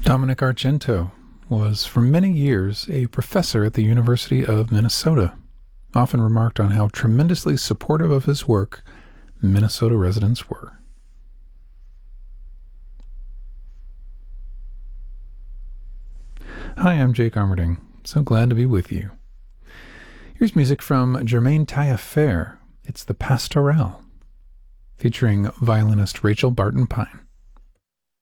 Dominic Argento was for many years a professor at the University of Minnesota, often remarked on how tremendously supportive of his work Minnesota residents were. Hi, I'm Jake Armerding. So glad to be with you. Here's music from Germain Taillefer. It's the Pastorale, featuring violinist Rachel Barton Pine.